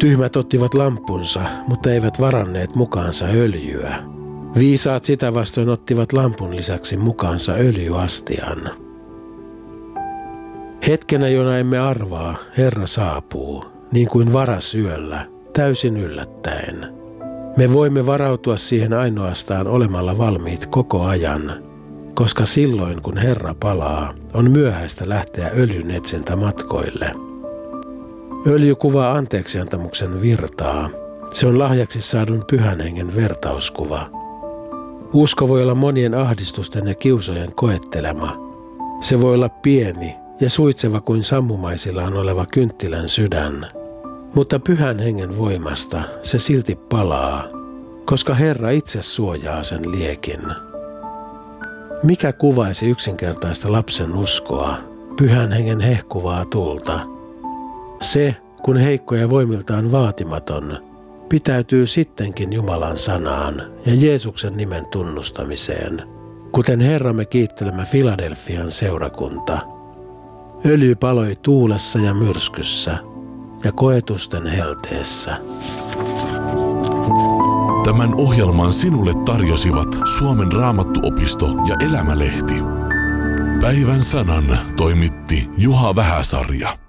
Tyhmät ottivat lampunsa, mutta eivät varanneet mukaansa öljyä. Viisaat sitä vastoin ottivat lampun lisäksi mukaansa öljyastian. Hetkenä, jona emme arvaa, Herra saapuu, niin kuin varasyöllä, täysin yllättäen. Me voimme varautua siihen ainoastaan olemalla valmiit koko ajan, koska silloin kun Herra palaa, on myöhäistä lähteä öljyn etsintämatkoille. Öljy kuvaa anteeksiantamuksen virtaa. Se on lahjaksi saadun Pyhän Hengen vertauskuva. Usko voi olla monien ahdistusten ja kiusojen koettelema. Se voi olla pieni ja suitseva kuin sammumaisillaan oleva kynttilän sydän. Mutta Pyhän Hengen voimasta se silti palaa, koska Herra itse suojaa sen liekin. Mikä kuvaisi yksinkertaista lapsen uskoa, Pyhän Hengen hehkuvaa tulta? Se, kun heikko ja voimiltaan vaatimaton, pitäytyy sittenkin Jumalan sanaan ja Jeesuksen nimen tunnustamiseen, kuten Herramme kiittelemä Filadelfian seurakunta. Öljy paloi tuulessa ja myrskyssä ja koetusten helteessä. Tämän ohjelman sinulle tarjosivat Suomen Raamattuopisto ja Elämälehti. Päivän sanan toimitti Juha Vähäsarja.